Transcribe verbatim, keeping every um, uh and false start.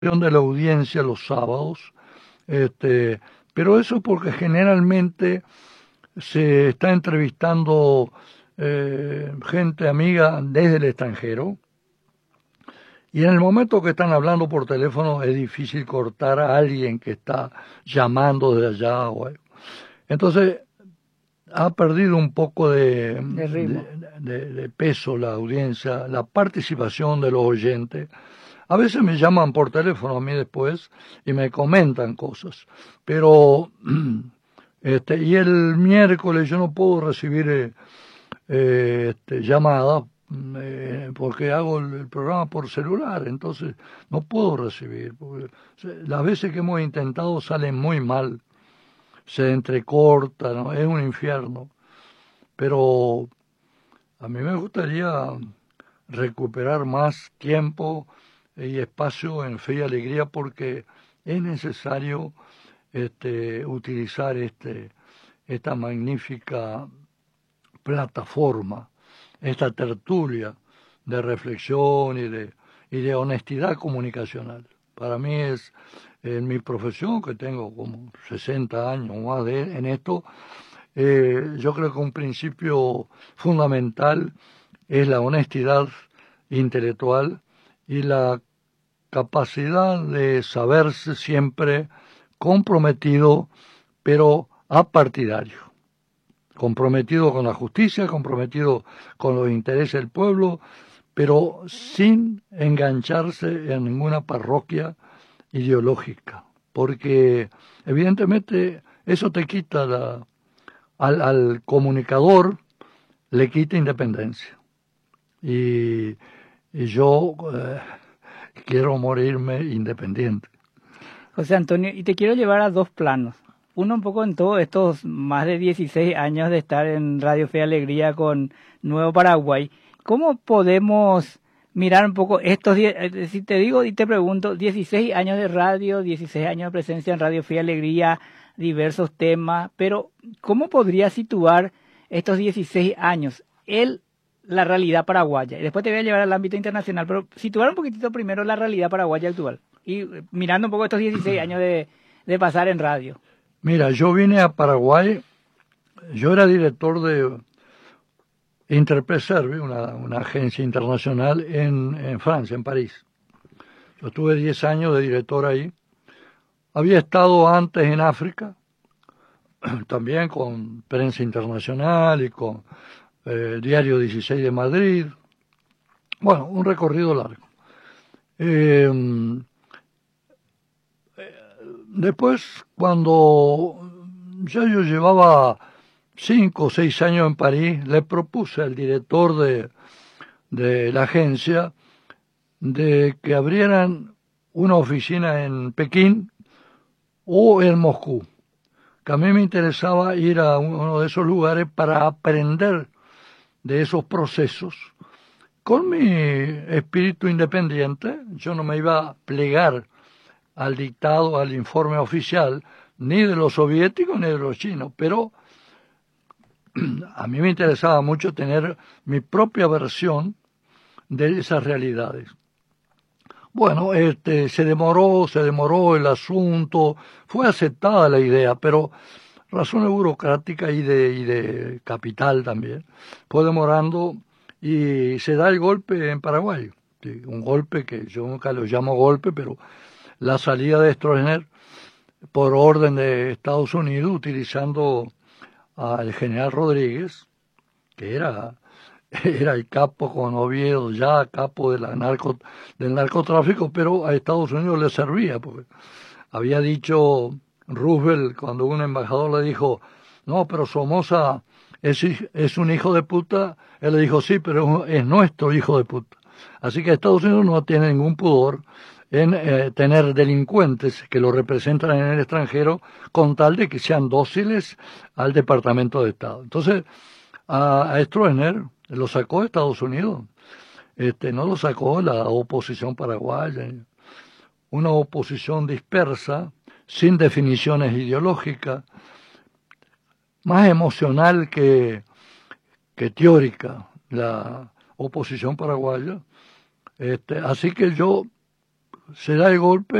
de la audiencia los sábados, este, pero eso porque generalmente se está entrevistando eh, gente amiga desde el extranjero, y en el momento que están hablando por teléfono es difícil cortar a alguien que está llamando de allá o algo. Entonces ha perdido un poco de, De ritmo. de, de, de peso la audiencia, la participación de los oyentes. A veces me llaman por teléfono a mí después y me comentan cosas, pero este, y el miércoles yo no puedo recibir eh, eh, este, llamadas eh, porque hago el, el programa por celular, entonces no puedo recibir. Porque, o sea, las veces que hemos intentado salen muy mal, se entrecorta, ¿no? Es un infierno. Pero a mí me gustaría recuperar más tiempo y espacio en Fe y Alegría porque es necesario este, utilizar este, esta magnífica plataforma, esta tertulia de reflexión y de, y de honestidad comunicacional. Para mí es, en mi profesión, que tengo como sesenta años o más de, en esto, eh, yo creo que un principio fundamental es la honestidad intelectual y la capacidad de saberse siempre comprometido, pero apartidario. Comprometido con la justicia, comprometido con los intereses del pueblo, pero sin engancharse en ninguna parroquia ideológica, porque evidentemente eso te quita la, al, al comunicador, le quita independencia. Y, y yo eh, quiero morirme independiente. José Antonio, y te quiero llevar a dos planos. Uno un poco en todos estos más de dieciséis años de estar en Radio Fe y Alegría con Nuevo Paraguay. ¿Cómo podemos mirar un poco estos, die- si te digo y te pregunto, dieciséis años de radio, dieciséis años de presencia en Radio Fe y Alegría, diversos temas, pero ¿cómo podría situar estos dieciséis años en la realidad paraguaya? Y después te voy a llevar al ámbito internacional, pero situar un poquitito primero la realidad paraguaya actual. Y eh, mirando un poco estos dieciséis años de, de pasar en radio. Mira, yo vine a Paraguay, yo era director de Interpreserve, una, una agencia internacional en, en Francia, en París. Yo estuve diez años de director ahí. Había estado antes en África, también con prensa internacional y con eh, el Diario dieciséis de Madrid. Bueno, un recorrido largo. Eh, después, cuando ya yo llevaba cinco o seis años en París, le propuse al director de, de la agencia de que abrieran una oficina en Pekín o en Moscú, que a mí me interesaba ir a uno de esos lugares para aprender de esos procesos. Con mi espíritu independiente, yo no me iba a plegar al dictado, al informe oficial, ni de los soviéticos ni de los chinos, pero a mí me interesaba mucho tener mi propia versión de esas realidades. Bueno, este, se demoró, se demoró el asunto, fue aceptada la idea, pero razones burocráticas y de, y de capital también, fue demorando y se da el golpe en Paraguay. Sí, un golpe que yo nunca lo llamo golpe, pero la salida de Stroessner por orden de Estados Unidos, utilizando al general Rodríguez, que era, era el capo con Oviedo, ya capo de la narco, del narcotráfico, pero a Estados Unidos le servía, porque había dicho Roosevelt cuando un embajador le dijo, no, pero Somoza es, es un hijo de puta, él le dijo, sí, pero es nuestro hijo de puta. Así que Estados Unidos no tiene ningún pudor en eh, tener delincuentes que lo representan en el extranjero con tal de que sean dóciles al Departamento de Estado. Entonces, a, a Stroessner lo sacó Estados Unidos, este, no lo sacó la oposición paraguaya, una oposición dispersa, sin definiciones ideológicas, más emocional que, que teórica, la oposición paraguaya. Este, así que yo se da el golpe